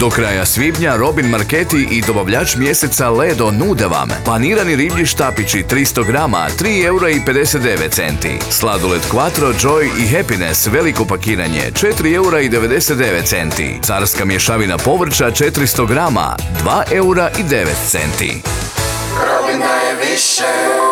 Do kraja svibnja Robin Marketi i dobavljač mjeseca Ledo nude vam panirani riblji štapići 300 grama 3,59 €. Sladoled Quattro, Joy i Happiness veliko pakiranje 4,99 €. Carska mješavina povrća 400 grama 2,09 €. Robin daje više.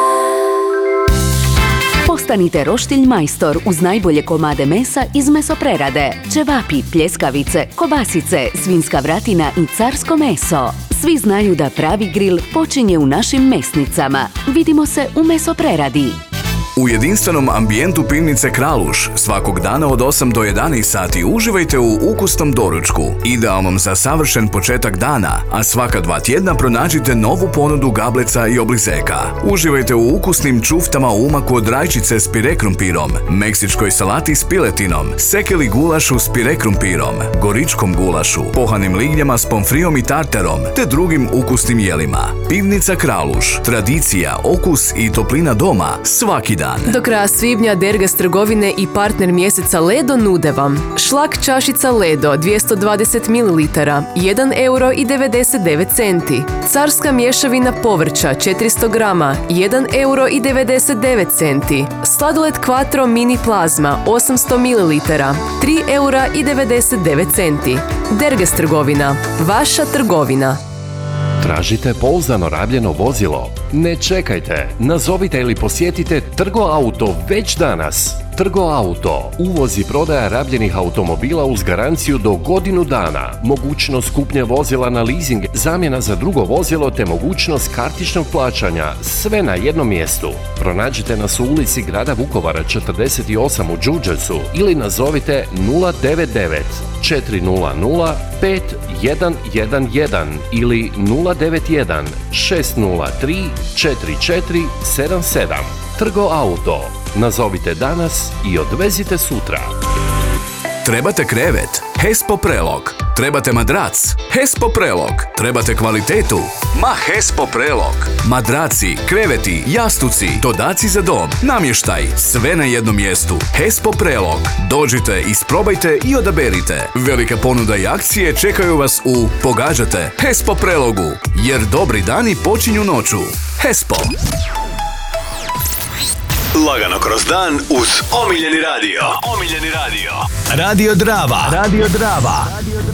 Postanite roštilj majstor uz najbolje komade mesa iz mesoprerade. Ćevapi, pljeskavice, kobasice, svinjska vratina i carsko meso. Svi znaju da pravi grill počinje u našim mesnicama. Vidimo se u mesopreradi. U jedinstvenom ambijentu pivnice Kraluš svakog dana od 8 do 11 sati uživajte u ukusnom doručku, idealnom za savršen početak dana, a svaka 2 tjedna pronađite novu ponudu gableca i oblizeka. Uživajte u ukusnim čuftama u umaku od rajčice s pire krumpirom, meksičkoj salati s piletinom, sekeli gulašu s pire krumpirom, goričkom gulašu, pohanim lignjama s pomfrijom i tartarom, te drugim ukusnim jelima. Pivnica Kraluš, tradicija, okus i toplina doma svaki dan. Do kraja svibnja Dergas trgovine i partner mjeseca Ledo nude vam šlak čašica Ledo 220 ml 1,99 €, carska mješavina povrća 400 grama 1,99 €, sladoled Quattro mini plazma 800 ml 3,99 €. Dergas trgovina, vaša trgovina. Tražite pouzdano rabljeno vozilo? Ne čekajte, nazovite ili posjetite Trgo Auto već danas. Trgo Auto, uvoz i prodaja rabljenih automobila uz garanciju do godinu dana, mogućnost kupnje vozila na leasing, zamjena za drugo vozilo te mogućnost kartičnog plaćanja, sve na jednom mjestu. Pronađite nas u ulici grada Vukovara 48 u Đurđevcu ili nazovite 099 400 5111 ili 091 603 4477. Trgo Auto. Nazovite danas i odvezite sutra. Trebate krevet? Hespo Prelog. Trebate madrac? Hespo Prelog. Trebate kvalitetu? Ma Hespo Prelog. Madraci, kreveti, jastuci, dodaci za dom, namještaj, sve na jednom mjestu. Hespo Prelog. Dođite, isprobajte i odaberite. Velika ponuda i akcije čekaju vas u Pogađate Hespo Prelogu, jer dobri dani počinju noću. Hespo. Lagano kroz dan uz omiljeni radio. Radio Drava.